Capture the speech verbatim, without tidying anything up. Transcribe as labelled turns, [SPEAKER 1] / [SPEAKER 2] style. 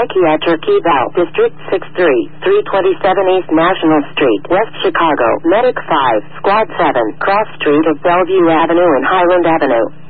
[SPEAKER 1] Psychiatric Eval, District six three, three twenty-seven East National Street, West Chicago. Medic five, Squad seven, Cross Street of Bellevue Avenue and Highland Avenue.